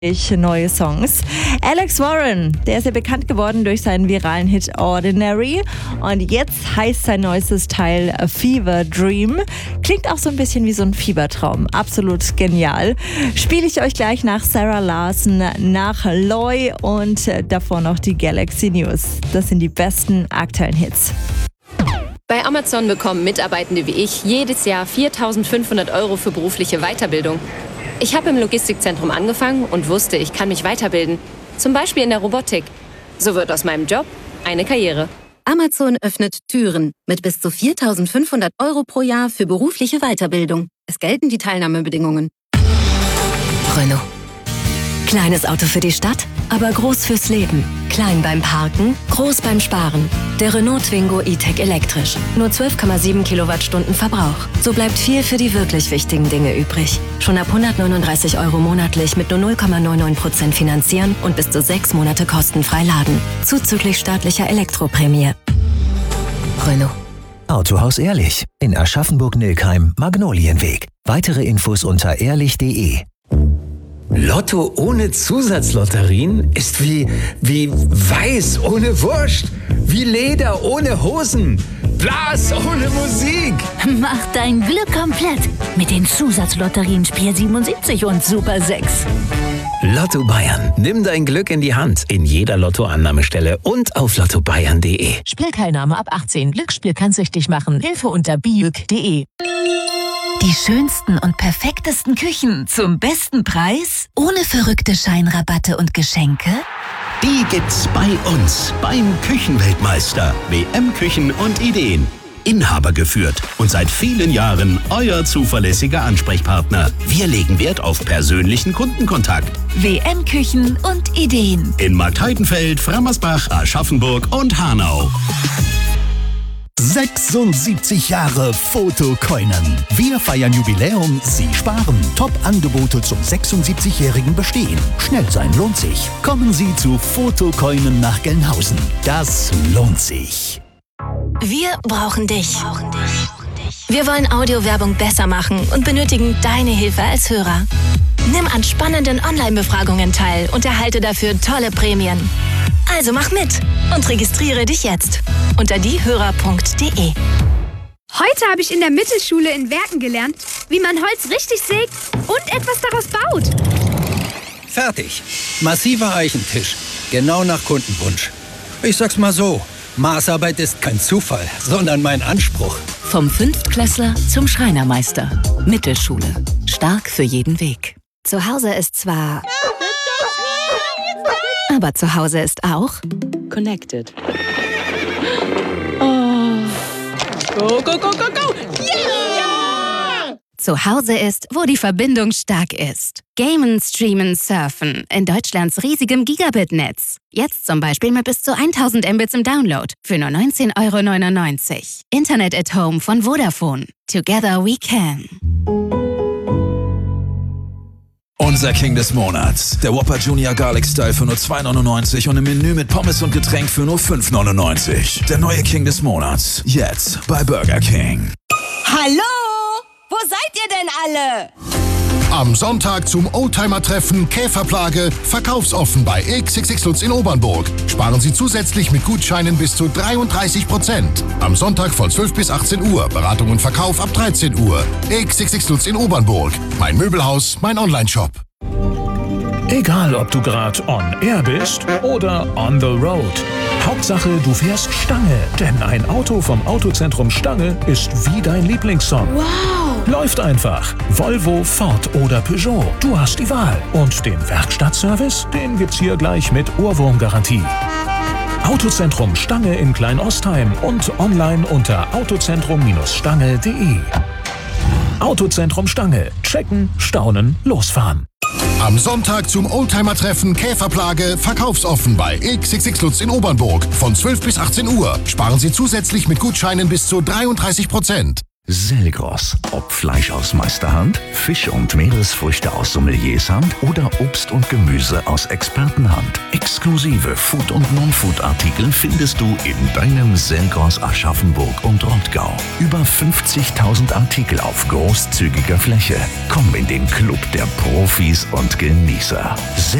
neue Songs. Alex Warren, der ist ja bekannt geworden durch seinen viralen Hit Ordinary und jetzt heißt sein neuestes Teil A Fever Dream. Klingt auch so ein bisschen wie so ein Fiebertraum. Absolut genial. Spiele ich euch gleich nach Sarah Larson, nach Loy und davor noch die Galaxy News. Das sind die besten aktuellen Hits. Bei Amazon bekommen Mitarbeitende wie ich jedes Jahr 4.500 € für berufliche Weiterbildung. Ich habe im Logistikzentrum angefangen und wusste, ich kann mich weiterbilden. Zum Beispiel in der Robotik. So wird aus meinem Job eine Karriere. Amazon öffnet Türen mit bis zu 4.500 € pro Jahr für berufliche Weiterbildung. Es gelten die Teilnahmebedingungen. Renault. Kleines Auto für die Stadt, aber groß fürs Leben. Klein beim Parken, groß beim Sparen. Der Renault Twingo E-Tech elektrisch. Nur 12,7 Kilowattstunden Verbrauch. So bleibt viel für die wirklich wichtigen Dinge übrig. Schon ab 139 € monatlich mit nur 0,99% finanzieren und bis zu 6 Monate kostenfrei laden. Zuzüglich staatlicher Elektroprämie. Renault. Autohaus Ehrlich. In Aschaffenburg-Nilkheim, Magnolienweg. Weitere Infos unter ehrlich.de. Lotto ohne Zusatzlotterien ist wie Weiß ohne Wurst, wie Leder ohne Hosen, Blas ohne Musik. Mach dein Glück komplett mit den Zusatzlotterien Spiel 77 und Super 6. Lotto Bayern. Nimm dein Glück in die Hand in jeder Lottoannahmestelle und auf lottobayern.de. Spielteilnahme ab 18. Glücksspiel kann süchtig machen. Hilfe unter biück.de. Die schönsten und perfektesten Küchen zum besten Preis? Ohne verrückte Scheinrabatte und Geschenke? Die gibt's bei uns, beim Küchenweltmeister. WM Küchen und Ideen. Inhaber geführt und seit vielen Jahren euer zuverlässiger Ansprechpartner. Wir legen Wert auf persönlichen Kundenkontakt. WM Küchen und Ideen. In Marktheidenfeld, Frammersbach, Aschaffenburg und Hanau. 76 Jahre Fotokoinen. Wir feiern Jubiläum, Sie sparen. Top-Angebote zum 76-jährigen Bestehen. Schnell sein lohnt sich. Kommen Sie zu Fotokoinen nach Gelnhausen. Das lohnt sich. Wir brauchen dich. Wir wollen Audiowerbung besser machen und benötigen deine Hilfe als Hörer. Nimm an spannenden Online-Befragungen teil und erhalte dafür tolle Prämien. Also mach mit und registriere dich jetzt unter diehörer.de. Heute habe ich in der Mittelschule in Werken gelernt, wie man Holz richtig sägt und etwas daraus baut. Fertig. Massiver Eichentisch. Genau nach Kundenwunsch. Ich sag's mal so, Maßarbeit ist kein Zufall, sondern mein Anspruch. Vom Fünftklässler zum Schreinermeister. Mittelschule. Stark für jeden Weg. Zu Hause ist zwar... Aber zu Hause ist auch... Connected. Oh. Go, go, go, go, go! Yeah! Zu Hause ist, wo die Verbindung stark ist. Gamen, Streamen, Surfen in Deutschlands riesigem Gigabit-Netz. Jetzt zum Beispiel mit bis zu 1000 Mbits im Download für nur 19,99 €. Internet at Home von Vodafone. Together we can. Unser King des Monats. Der Whopper Junior Garlic Style für nur 2,99 € und im Menü mit Pommes und Getränk für nur 5,99 €. Der neue King des Monats. Jetzt bei Burger King. Hallo? Wo seid ihr denn alle? Am Sonntag zum Oldtimer-Treffen Käferplage verkaufsoffen bei XXX Lutz in Obernburg. Sparen Sie zusätzlich mit Gutscheinen bis zu 33%. Am Sonntag von 12 bis 18 Uhr. Beratung und Verkauf ab 13 Uhr. XXX Lutz in Obernburg. Mein Möbelhaus, mein Onlineshop. Egal, ob du gerade on air bist oder on the road. Hauptsache, du fährst Stange. Denn ein Auto vom Autozentrum Stange ist wie dein Lieblingssong. Wow! Läuft einfach. Volvo, Ford oder Peugeot. Du hast die Wahl. Und den Werkstattservice, den gibt's hier gleich mit Ohrwurmgarantie. Autozentrum Stange in Kleinostheim und online unter autozentrum-stange.de. Autozentrum Stange. Checken, staunen, losfahren. Am Sonntag zum Oldtimer-Treffen Käferplage verkaufsoffen bei XXX Lutz in Obernburg. Von 12 bis 18 Uhr. Sparen Sie zusätzlich mit Gutscheinen bis zu 33%. Selgros. Ob Fleisch aus Meisterhand, Fisch und Meeresfrüchte aus Sommeliershand oder Obst und Gemüse aus Expertenhand. Exklusive Food- und Non-Food-Artikel findest du in deinem Selgros Aschaffenburg und Rottgau. Über 50.000 Artikel auf großzügiger Fläche. Komm in den Club der Profis und Genießer.